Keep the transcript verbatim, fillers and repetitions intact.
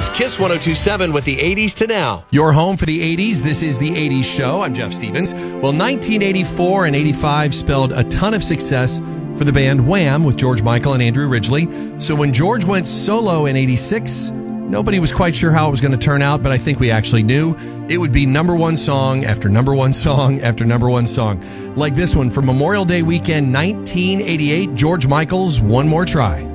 It's Kiss one oh two point seven with the eighties to now. Your home for the eighties. This is the eighties Show. I'm Jeff Stevens. Well, nineteen eighty-four and eighty-five spelled a ton of success for the band Wham with George Michael and Andrew Ridgeley. So when George went solo in eighty-six, nobody was quite sure how it was going to turn out, but I think we actually knew it would be number one song after number one song after number one song. Like this one from Memorial Day weekend nineteen eighty-eight, George Michael's One More Try.